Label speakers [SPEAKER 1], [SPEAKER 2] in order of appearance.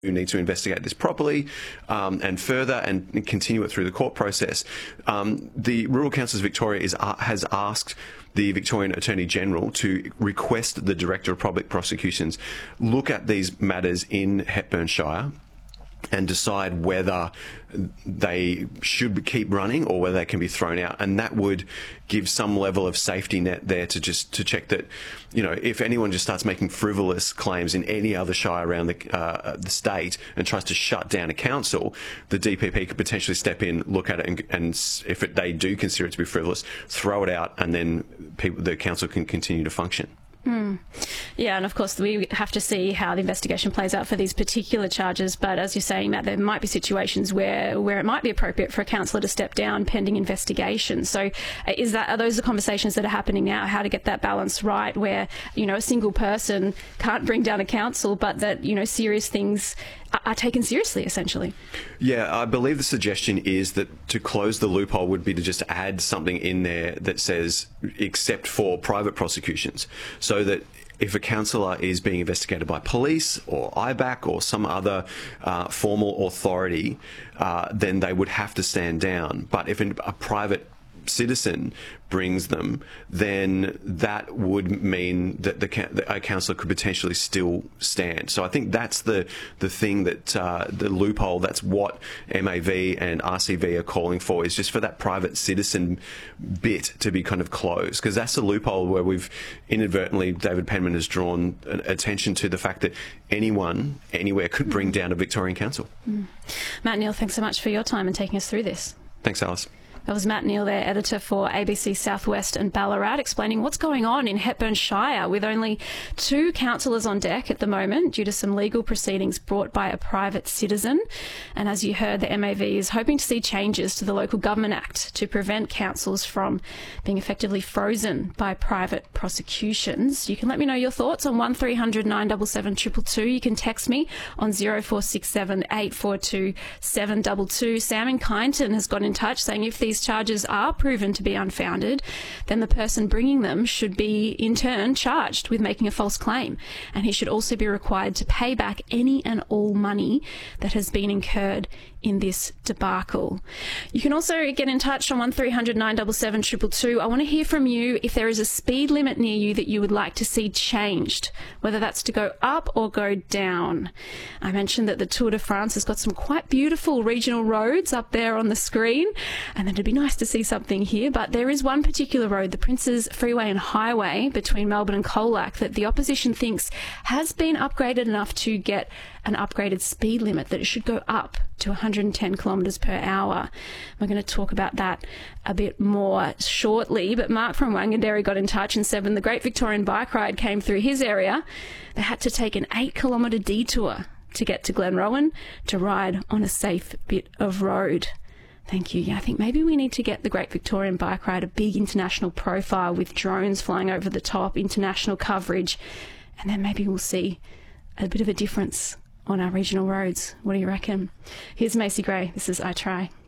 [SPEAKER 1] need to investigate this properly and further and continue it through the court process. The Rural Councils Victoria has asked the Victorian Attorney General to request the Director of Public Prosecutions look at these matters in Hepburn Shire and decide whether they should keep running or whether they can be thrown out. And that would give some level of safety net there to check that, you know, if anyone just starts making frivolous claims in any other shire around the state and tries to shut down a council, the DPP could potentially step in, look at it, and if they do consider it to be frivolous, throw it out, and then the council can continue to function.
[SPEAKER 2] Yeah, and of course we have to see how the investigation plays out for these particular charges, but as you're saying, Matt, there might be situations where it might be appropriate for a councillor to step down pending investigation. So are those the conversations that are happening now, how to get that balance right, where, you know, a single person can't bring down a council, but that, you know, serious things are taken seriously, essentially?
[SPEAKER 1] Yeah, I believe the suggestion is that to close the loophole would be to just add something in there that says except for private prosecutions, so that if a councillor is being investigated by police or IBAC or some other formal authority, then they would have to stand down. But if a private citizen brings them, then that would mean that a councillor could potentially still stand. So I think that's the thing that the loophole, that's what MAV and RCV are calling for, is just for that private citizen bit to be kind of closed, because that's a loophole where we've inadvertently, David Penman has drawn attention to the fact that anyone, anywhere could bring down a Victorian council.
[SPEAKER 2] Matt Neal, thanks so much for your time and taking us through this.
[SPEAKER 1] Thanks, Alice.
[SPEAKER 2] That was Matt Neal there, editor for ABC Southwest and Ballarat, explaining what's going on in Hepburn Shire with only 2 councillors on deck at the moment due to some legal proceedings brought by a private citizen. And as you heard, the MAV is hoping to see changes to the Local Government Act to prevent councils from being effectively frozen by private prosecutions. You can let me know your thoughts on 1300 977 222. You can text me on 0467 842 722. Sam in Kyneton has got in touch saying if these charges are proven to be unfounded, then the person bringing them should be in turn charged with making a false claim, and he should also be required to pay back any and all money that has been incurred in this debacle. You can also get in touch on 1300 977 222. I want to hear from you if there is a speed limit near you that you would like to see changed, whether that's to go up or go down. I mentioned that the Tour de France has got some quite beautiful regional roads up there on the screen, and it'd be nice to see something here, but there is one particular road, the Princes Freeway and Highway between Melbourne and Colac, that the opposition thinks has been upgraded enough to get an upgraded speed limit, that it should go up to 110 kilometres per hour. We're going to talk about that a bit more shortly, but Mark from Wanganderry got in touch and said when the Great Victorian Bike Ride came through his area, they had to take an 8-kilometre detour to get to Glenrowan to ride on a safe bit of road. Thank you. Yeah, I think maybe we need to get the Great Victorian Bike Ride a big international profile with drones flying over the top, international coverage, and then maybe we'll see a bit of a difference on our regional roads. What do you reckon? Here's Macy Gray. This is I Try.